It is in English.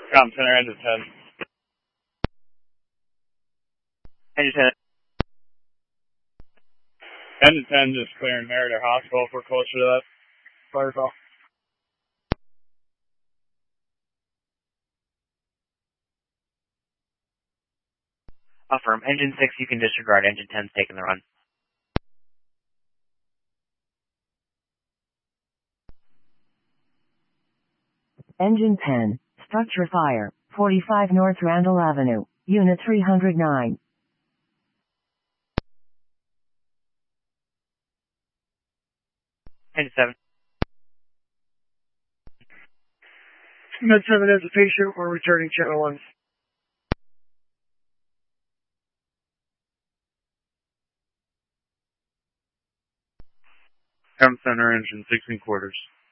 Center, engine 10. Engine 10. Engine 10 just clearing Merida Hospital if we're closer to that fire call. Affirm. Engine 6, you can disregard. Engine 10's taking the run. Engine 10, structure fire, 45 North Randall Avenue, Unit 309. Engine 7. Med 7 has a patient. We're returning channel 1. Center, engine 16 quarters.